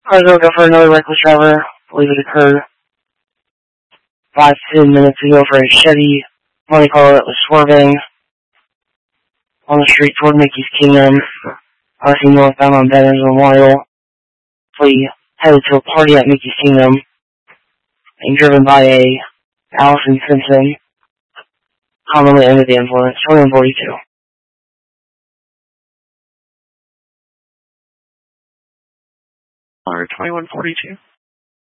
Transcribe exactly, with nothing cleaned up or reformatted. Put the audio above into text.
I was looking for another reckless driver. I believe it occurred five to ten minutes ago for a Chevy Monte Carlo that was swerving on the street toward Mickey's Kingdom, passing northbound on Veterans Memorial. We headed to a party at Mickey's Kingdom, being driven by a Allison Simpson, commonly under the influence, twenty-one forty-two. Or twenty-one forty-two.